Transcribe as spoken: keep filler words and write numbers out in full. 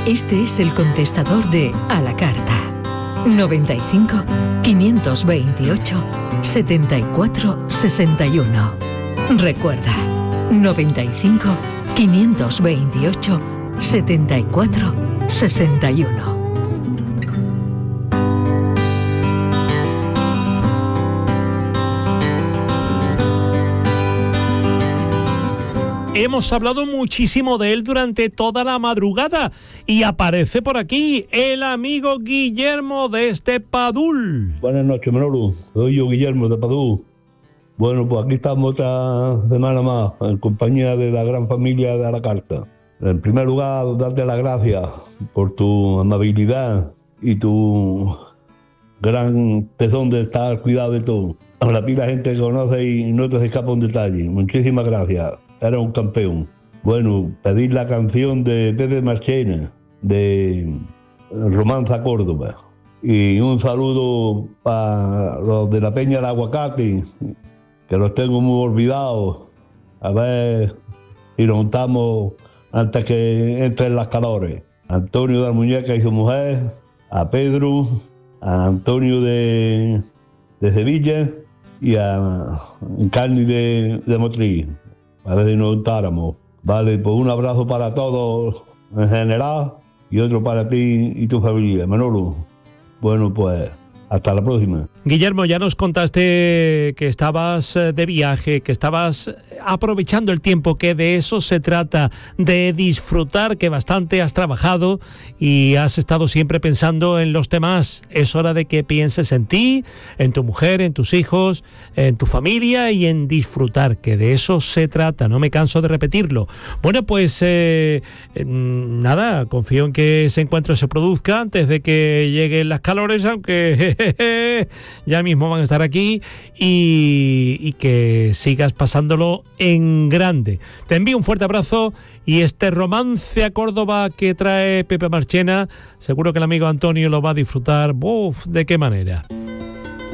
Este es el contestador de A la Carta. noventa y cinco, quinientos veintiocho, setenta y cuatro, sesenta y uno. Recuerda, noventa y cinco, quinientos veintiocho, setenta y cuatro, sesenta y uno. Hemos hablado muchísimo de él durante toda la madrugada y aparece por aquí el amigo Guillermo desde Padul. Buenas noches, Manolo. Soy yo, Guillermo de Padul. Bueno, pues aquí estamos otra semana más en compañía de la gran familia de A la Carta. En primer lugar, darte las gracias por tu amabilidad y tu gran tesón de estar al cuidado de todo. A la pila gente que conoce y no te se escapa un detalle. Muchísimas gracias. Era un campeón. Bueno, pedir la canción de Pepe Marchena, de Romanza Córdoba. Y un saludo para los de la Peña del Aguacate, que los tengo muy olvidados. A ver si nos juntamos antes que entren las calores. A Antonio de la Muñeca y su mujer, a Pedro, a Antonio de, de Sevilla y a Encarni de, de Motriz. A ver si nos juntáramos. Vale, pues un abrazo para todos en general y otro para ti y tu familia. Manolo, bueno, pues hasta la próxima. Guillermo, ya nos contaste que estabas de viaje, que estabas aprovechando el tiempo, que de eso se trata, de disfrutar, que bastante has trabajado y has estado siempre pensando en los demás. Es hora de que pienses en ti, en tu mujer, en tus hijos, en tu familia y en disfrutar, que de eso se trata. No me canso de repetirlo. Bueno, pues eh, nada, confío en que ese encuentro se produzca antes de que lleguen las calores, aunque ya mismo van a estar aquí, y, y que sigas pasándolo en grande. Te envío un fuerte abrazo y este romance a Córdoba que trae Pepe Marchena, seguro que el amigo Antonio lo va a disfrutar. ¡Buf! ¿De qué manera?